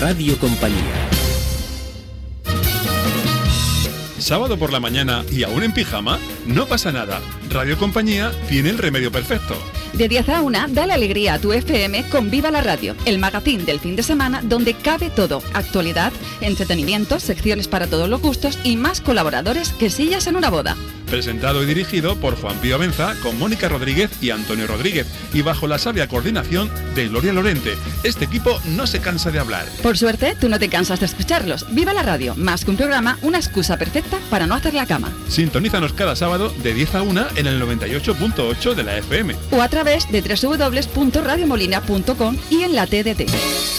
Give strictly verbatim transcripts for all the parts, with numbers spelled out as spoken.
Radio Compañía. ¿Sábado por la mañana y aún en pijama? No pasa nada. Radio Compañía tiene el remedio perfecto. De diez a una, dale alegría a tu F M con Viva la Radio, el magazín del fin de semana donde cabe todo: actualidad, entretenimiento, secciones para todos los gustos y más colaboradores que sillas en una boda. Presentado y dirigido por Juan Pío Benza, con Mónica Rodríguez y Antonio Rodríguez, y bajo la sabia coordinación de Gloria Lorente. Este equipo no se cansa de hablar. Por suerte, tú no te cansas de escucharlos. Viva la Radio, más que un programa, una excusa perfecta para no hacer la cama. Sintonízanos cada sábado de diez a una en el noventa y ocho punto ocho de la F M. O a través de doble u doble u doble u punto radio molina punto com y en la T D T.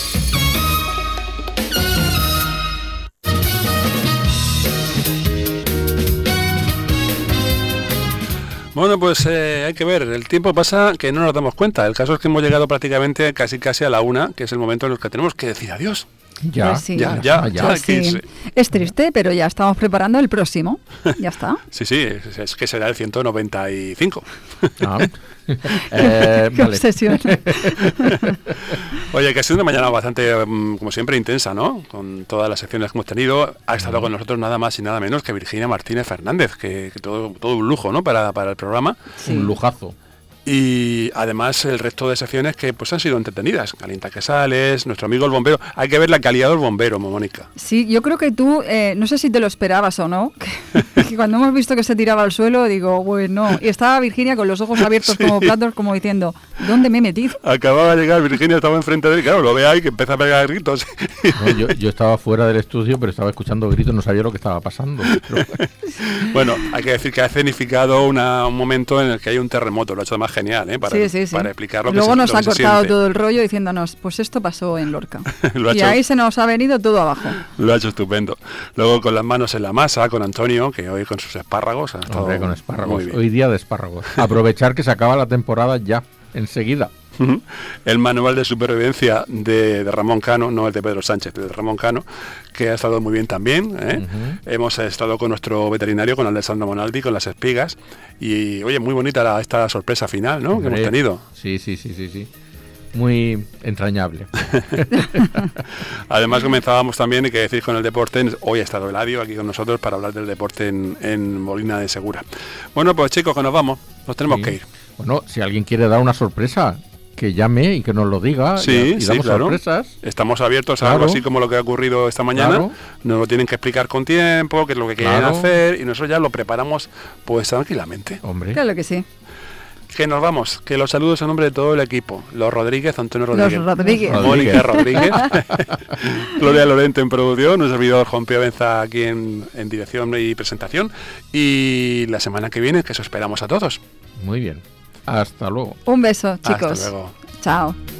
Bueno, pues eh, hay que ver, el tiempo pasa que no nos damos cuenta. El caso es que hemos llegado prácticamente casi casi a la una, que es el momento en el que tenemos que decir adiós. Ya, pues sí. ya, ya, ya, ya Pues que sí. es, Es triste, pero ya estamos preparando el próximo. Ya está. sí, sí, es, es que será el ciento noventa y cinco. Ah. eh, Qué vale. obsesión. Oye, que ha sido una mañana bastante, um, como siempre, intensa, ¿no? Con todas las secciones que hemos tenido. Ha estado con nosotros nada más y nada menos que Virginia Martínez Fernández, que, que todo, todo un lujo, ¿no? Para, para el programa. Sí. Un lujazo. Y además el resto de secciones que pues han sido entretenidas. Calienta que sales, nuestro amigo el bombero. Hay que ver la calidad del bombero, Mónica. Sí, yo creo que tú, eh, no sé si te lo esperabas o no, que, que cuando hemos visto que se tiraba al suelo, digo, bueno, y estaba Virginia con los ojos abiertos Sí. como platos, como diciendo, ¿dónde me he metido? Acababa de llegar Virginia, estaba enfrente de él, claro, lo ve ahí que empieza a pegar gritos. No, yo, yo estaba fuera del estudio, pero estaba escuchando gritos, no sabía lo que estaba pasando. Pero, Bueno, hay que decir que ha escenificado una, un momento en el que hay un terremoto, lo ha hecho además genial, ¿eh? Para, Sí, sí, sí. para explicar lo que Luego se, nos lo ha que se cortado siente. todo el rollo diciéndonos, pues esto pasó en Lorca. Lo ha Y hecho- ahí se nos ha venido todo abajo. Lo ha hecho estupendo. Luego con las manos en la masa, con Antonio, que hoy con sus espárragos ha estado hombre, con espárragos. muy bien. Hoy día de espárragos. Aprovechar que se acaba la temporada ya, enseguida. Ujú. El manual de supervivencia de, de Ramón Cano, no el de Pedro Sánchez, el de Ramón Cano, que ha estado muy bien también, ¿eh? Ujú. Hemos estado con nuestro veterinario, con Alessandro Monaldi, con las espigas, y oye, muy bonita la, esta sorpresa final, ¿no? Hombre, Que hemos tenido. Sí, sí, sí, sí, sí. Muy entrañable. Además comenzábamos también, y que decir con el deporte, en- hoy ha estado Eladio aquí con nosotros para hablar del deporte en, en Molina de Segura. Bueno, pues chicos, que nos vamos, nos tenemos Sí. que ir. Bueno, si alguien quiere dar una sorpresa, que llame y que nos lo diga. Sí, y, y sí, damos claro. sorpresas. Estamos abiertos a Claro. algo así como lo que ha ocurrido esta mañana. Claro. Nos lo tienen que explicar con tiempo, qué es lo que quieren Claro. hacer, y nosotros ya lo preparamos pues tranquilamente. Hombre. Claro que sí. Que nos vamos, que los saludos a nombre de todo el equipo. Los Rodríguez, Antonio Los Rodríguez. Rodríguez. Mónica Rodríguez. Gloria Lorente en producción, un servidor Juan Pío Benza aquí en, en dirección y presentación. Y la semana que viene, que eso esperamos a todos. Muy bien. Hasta luego. Un beso, chicos. Hasta luego. Chao.